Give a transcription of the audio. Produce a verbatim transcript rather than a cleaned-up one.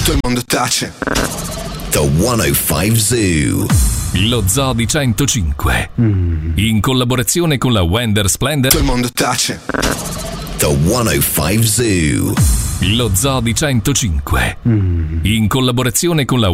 tutto il mondo tace. The centocinque Zoo. Lo Zoo di centocinque. Mm. In collaborazione con la Wender Splendor. Tutto il mondo tace. The centocinque Zoo. Lo Zoo di centocinque. Mm. In collaborazione con la